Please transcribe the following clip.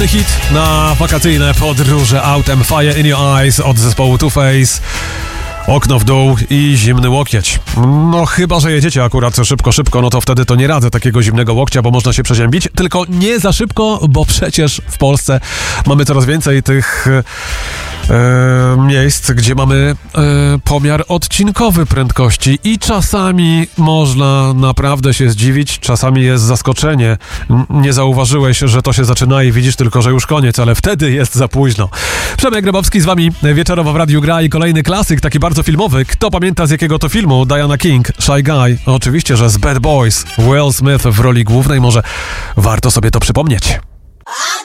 idealny hit na wakacyjne podróże autem. Fire in Your Eyes od zespołu Two Face. Okno w dół i zimny łokieć. No chyba, że jedziecie akurat szybko, no to wtedy to nie radzę takiego zimnego łokcia, bo można się przeziębić. Tylko nie za szybko, bo przecież w Polsce mamy coraz więcej tych miejsc, gdzie mamy pomiar odcinkowy prędkości i czasami można naprawdę się zdziwić, czasami jest zaskoczenie. Nie zauważyłeś, że to się zaczyna i widzisz tylko, że już koniec, ale wtedy jest za późno. Przemek Grabowski z wami wieczorowo w Radiu Gra i kolejny klasyk, taki bardzo filmowy. Kto pamięta z jakiego to filmu? Diana King, Shy Guy. Oczywiście, że z Bad Boys. Will Smith w roli głównej, może warto sobie to przypomnieć.